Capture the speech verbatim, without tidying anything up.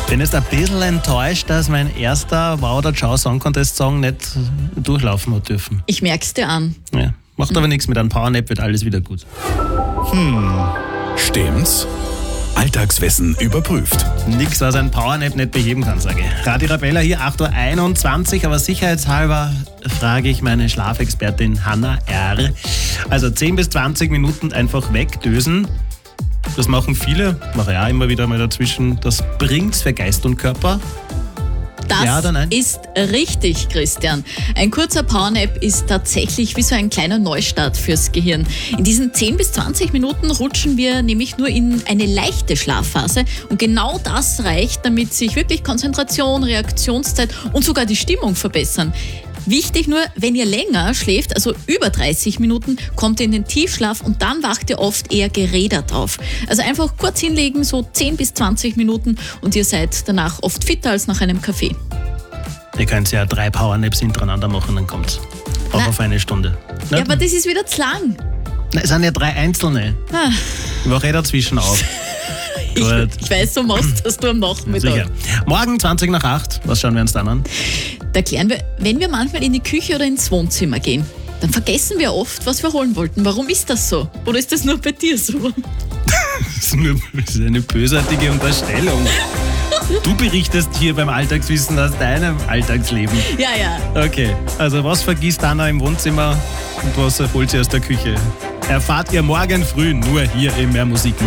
Bin jetzt ein bisschen enttäuscht, dass mein erster Wow oder Ciao Song Contest Song nicht durchlaufen hat dürfen. Ich merk's dir an. Ja, macht mhm. aber nichts, mit einem Powernap wird alles wieder gut. Hm, stimmt's? Alltagswissen überprüft. Nix, was ein Powernap nicht beheben kann, sage ich. Radio Arabella hier, acht Uhr einundzwanzig, aber sicherheitshalber frage ich meine Schlafexpertin Hanna R. Also zehn bis zwanzig Minuten einfach wegdösen. Das machen viele, mache ich auch immer wieder mal dazwischen. Das bringt's für Geist und Körper. Das Ja oder nein? ist richtig, Christian. Ein kurzer Powernap ist tatsächlich wie so ein kleiner Neustart fürs Gehirn. In diesen zehn bis zwanzig Minuten rutschen wir nämlich nur in eine leichte Schlafphase und genau das reicht, damit sich wirklich Konzentration, Reaktionszeit und sogar die Stimmung verbessern. Wichtig nur, wenn ihr länger schläft, also über dreißig Minuten, kommt ihr in den Tiefschlaf und dann wacht ihr oft eher gerädert auf. Also einfach kurz hinlegen, so zehn bis zwanzig Minuten und ihr seid danach oft fitter als nach einem Kaffee. Ihr könnt ja drei Powernaps hintereinander machen, dann kommt's. Auch Na, auf eine Stunde. Ja, aber das ist wieder zu lang. Na, es sind ja drei einzelne. Ah. Ich wache eh dazwischen auf. Ich, Gut. ich weiß, so machst das du am Nachmittag. Sicher. Morgen zwanzig nach acht. Was schauen wir uns dann an? Da klären wir, wenn wir manchmal in die Küche oder ins Wohnzimmer gehen, dann vergessen wir oft, was wir holen wollten. Warum ist das so? Oder ist das nur bei dir so? Das ist, nur, das ist eine bösartige Unterstellung. Du berichtest hier beim Alltagswissen aus deinem Alltagsleben. Ja, ja. Okay, also was vergisst Anna im Wohnzimmer und was holt sie aus der Küche? Erfahrt ihr morgen früh nur hier im Mehr Musik.